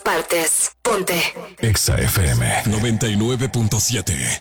partes. Ponte Exa FM 99.7.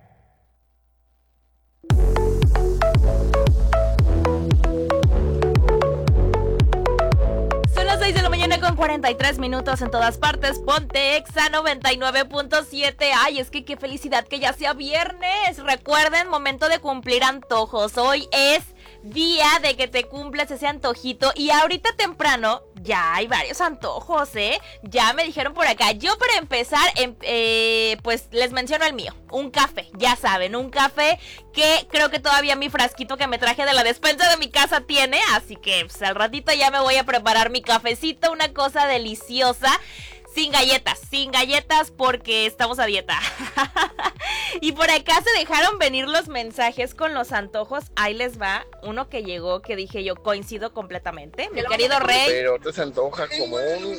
Son las 6 de la mañana con 43 minutos en todas partes. Ponte Exa 99.7. Ay, es que qué felicidad que ya sea viernes. Recuerden, momento de cumplir antojos. Hoy es día de que te cumplas ese antojito. Y ahorita temprano ya hay varios antojos, ¿eh? Ya me dijeron por acá. Yo para empezar, pues les menciono el mío. Un café, ya saben, un café que creo que todavía mi frasquito que me traje de la despensa de mi casa tiene. Así que pues, al ratito ya me voy a preparar mi cafecito, una cosa deliciosa. Sin galletas porque estamos a dieta. Y por acá se dejaron venir los mensajes con los antojos. Ahí les va uno que llegó que dije yo coincido completamente. Mi querido Rey. Pero te se antoja como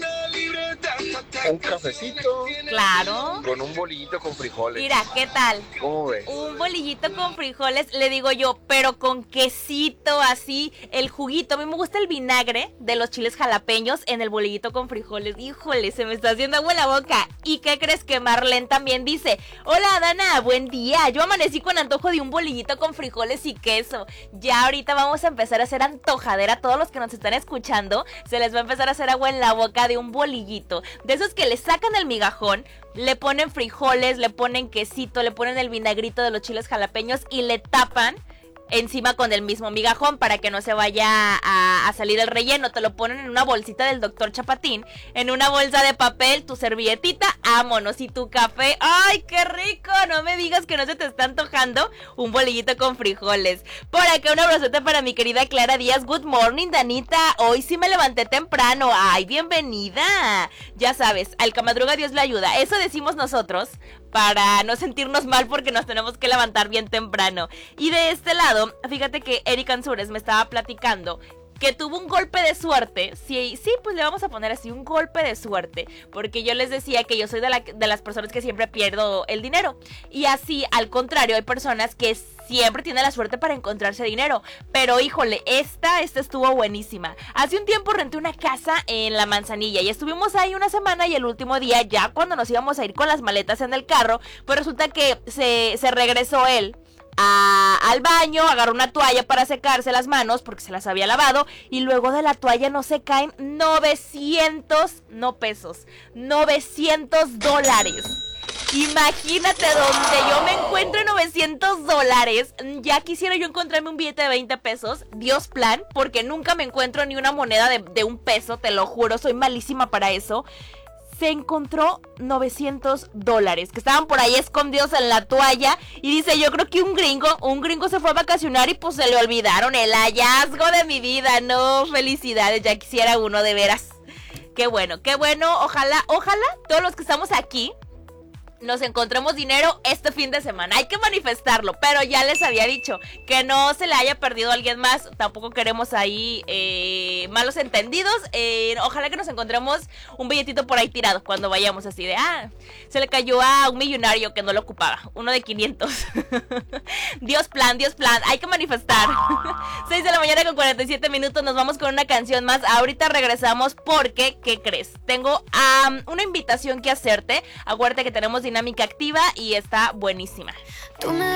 un cafecito. Claro. Con un bolillito con frijoles. Mira, ¿qué tal? ¿Cómo ves? Un bolillito con frijoles, le digo yo, pero con quesito, así, el juguito. A mí me gusta el vinagre de los chiles jalapeños en el bolillito con frijoles. Híjole, se me está haciendo agua en la boca. ¿Y qué crees que Marlene también dice? Hola, Dana, buen día. Yo amanecí con antojo de un bolillito con frijoles y queso. Ya ahorita vamos a empezar a hacer antojadera. A todos los que nos están escuchando, se les va a empezar a hacer agua en la boca de un bolillito. De esos que le sacan el migajón, le ponen frijoles, le ponen quesito, le ponen el vinagrito de los chiles jalapeños y le tapan encima con el mismo migajón para que no se vaya a salir el relleno. Te lo ponen en una bolsita del Dr. Chapatín, en una bolsa de papel, tu servilletita, vámonos, y tu café. ¡Ay, qué rico! No me digas que no se te está antojando un bolillito con frijoles. Por acá un abrazote para mi querida Clara Díaz. Good morning, Danita. Hoy sí me levanté temprano. ¡Ay, bienvenida! Ya sabes, al que madruga Dios le ayuda. Eso decimos nosotros para no sentirnos mal porque nos tenemos que levantar bien temprano. Y de este lado, fíjate que Eric Ansures me estaba platicando que tuvo un golpe de suerte. Sí, pues le vamos a poner así, un golpe de suerte, porque yo les decía que yo soy de las personas que siempre pierdo el dinero, y así, al contrario, hay personas que siempre tienen la suerte para encontrarse dinero. Pero híjole, esta estuvo buenísima. Hace un tiempo renté una casa en La Manzanilla y estuvimos ahí una semana, y el último día, ya cuando nos íbamos a ir con las maletas en el carro, pues resulta que se regresó él al baño, agarró una toalla para secarse las manos porque se las había lavado, y luego de la toalla no se caen 900, no pesos, $900. Imagínate donde yo me encuentro $900. Ya quisiera yo encontrarme un billete de 20 pesos, Dios plan, porque nunca me encuentro ni una moneda de un peso, te lo juro, soy malísima para eso. Se encontró $900 que estaban por ahí escondidos en la toalla, y dice, yo creo que un gringo se fue a vacacionar y pues se le olvidaron. El hallazgo de mi vida. No, felicidades, ya quisiera uno, de veras. Qué bueno, ojalá todos los que estamos aquí nos encontremos dinero este fin de semana. Hay que manifestarlo, pero ya les había dicho que no se le haya perdido a alguien más. Tampoco queremos ahí malos entendidos. Ojalá que nos encontremos un billetito por ahí tirado cuando vayamos, así de, se le cayó a un millonario que no lo ocupaba, uno de 500. Dios plan, hay que manifestar. 6 de la mañana con 47 minutos, nos vamos con una canción más. Ahorita regresamos porque, ¿qué crees? Tengo una invitación que hacerte. Acuérdate que tenemos dinámica activa y está buenísima.